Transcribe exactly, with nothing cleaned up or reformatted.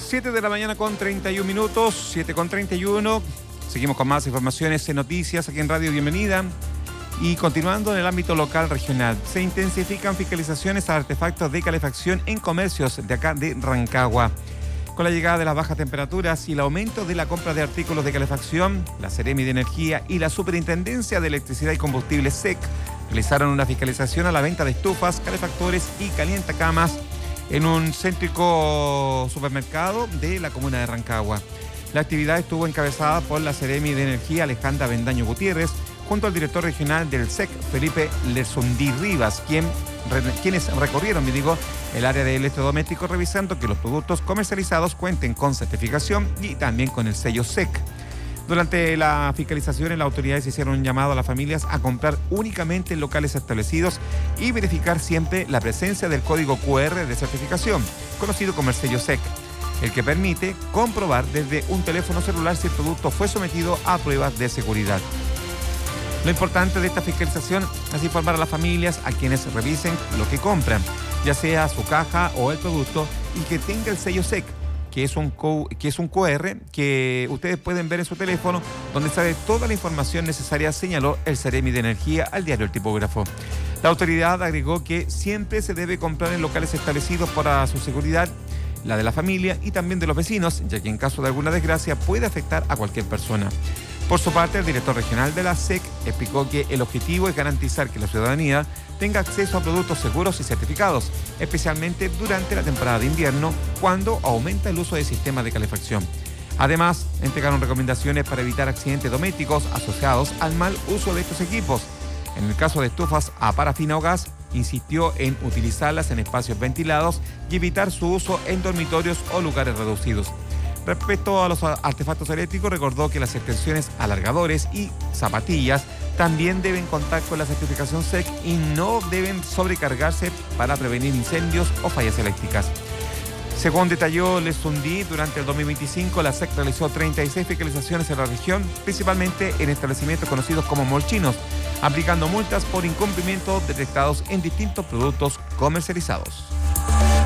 siete de la mañana con treinta y un minutos, siete con treinta y uno. Seguimos con más informaciones en noticias aquí en Radio Bienvenida. Y continuando en el ámbito local regional, se intensifican fiscalizaciones a artefactos de calefacción en comercios de acá de Rancagua. Con la llegada de las bajas temperaturas y el aumento de la compra de artículos de calefacción, la Seremi de Energía y la Superintendencia de Electricidad y Combustible S E C realizaron una fiscalización a la venta de estufas, calefactores y calientacamas en un céntrico supermercado de la comuna de Rancagua. La actividad estuvo encabezada por la Seremi de Energía Alejandra Bendaño Gutiérrez, junto al director regional del S E C, Felipe Lersundí Rivas, quien, re, quienes recorrieron, me digo, el área de electrodomésticos revisando que los productos comercializados cuenten con certificación y también con el sello S E C. Durante la fiscalización, las autoridades hicieron un llamado a las familias a comprar únicamente en locales establecidos y verificar siempre la presencia del código cu erre de certificación, conocido como el sello S E C, el que permite comprobar desde un teléfono celular si el producto fue sometido a pruebas de seguridad. Lo importante de esta fiscalización es informar a las familias, a quienes revisen lo que compran, ya sea su caja o el producto, y que tenga el sello S E C, que es un, que es un cu erre que ustedes pueden ver en su teléfono, donde sale toda la información necesaria, señaló el Seremi de Energía al diario El Tipógrafo. La autoridad agregó que siempre se debe comprar en locales establecidos para su seguridad, la de la familia y también de los vecinos, ya que en caso de alguna desgracia puede afectar a cualquier persona. Por su parte, el director regional de la S E C explicó que el objetivo es garantizar que la ciudadanía tenga acceso a productos seguros y certificados, especialmente durante la temporada de invierno, cuando aumenta el uso de sistemas de calefacción. Además, entregaron recomendaciones para evitar accidentes domésticos asociados al mal uso de estos equipos. En el caso de estufas a parafina o gas, insistió en utilizarlas en espacios ventilados y evitar su uso en dormitorios o lugares reducidos. Respecto a los artefactos eléctricos, recordó que las extensiones, alargadores y zapatillas también deben contar con la certificación S E C y no deben sobrecargarse para prevenir incendios o fallas eléctricas. Según detalló Lersundí, durante el dos mil veinticinco la S E C realizó treinta y seis fiscalizaciones en la región, principalmente en establecimientos conocidos como molchinos, aplicando multas por incumplimiento detectados en distintos productos comercializados.